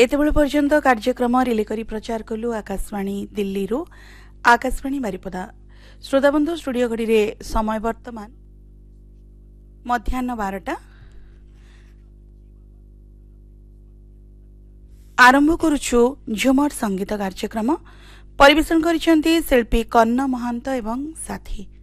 एतेबेले पर्यंत कार्यक्रम रिले करी प्रचार कलु आकाशवाणी दिल्ली रु आकाशवाणी बारिपदा। श्रोताबंधु स्टूडियो घड़ी रे समय वर्तमान मध्याह्न 12टा। आरंभ करुछु झुमर संगीत कार्यक्रम। परिवेशन करिसेंती शिल्पी कन्न महंत एवं साथी।